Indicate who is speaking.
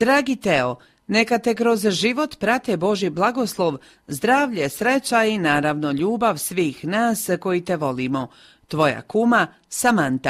Speaker 1: Dragi Teo, neka te kroz život prate Božji blagoslov, zdravlje, sreća i naravno ljubav svih nas koji te volimo. Tvoja kuma Samanta.